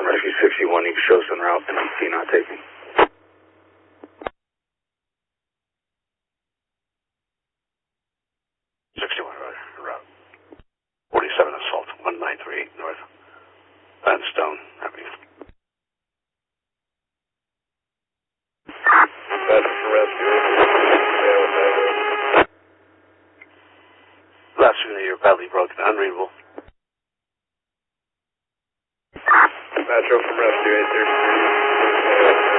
Rescue 61, you can show us en route, and I'm not taking. 61, roger, en route. 47 assault, 1938 north. Landstone Avenue. Badger for rescue. Last unit, you're badly broken, unreadable. Metro from rescue 833.